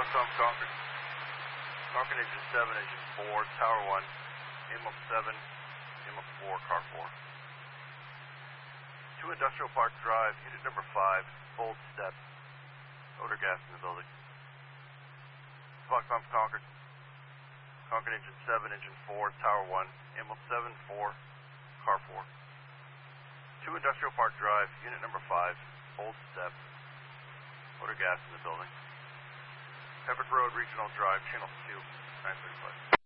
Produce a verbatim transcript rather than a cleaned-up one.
Foxtrot Concord. Concord engine seven, engine four, tower one, M O seven, M O four, car four. Two Industrial Park Drive, unit number five, bold step, odor gas in the building. Foxtrot Concord. Concord engine seven, engine four, tower one, M O seven, four, car four. Two Industrial Park Drive, unit number five, bold step, odor gas in the building. Pembroke Road Regional Drive, channel two, nine thirty-five.